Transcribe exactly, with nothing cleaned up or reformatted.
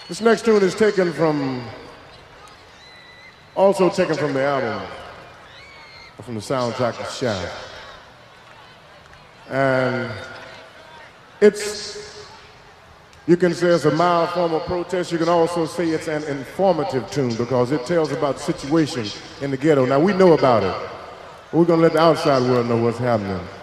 This next tune is taken from, also taken from the album, from the soundtrack of Shaft. And it's, you can say it's a mild form of protest. You can also say it's an informative tune because it tells about the situation in the ghetto. Now we know about it, but we're gonna let the outside world know what's happening.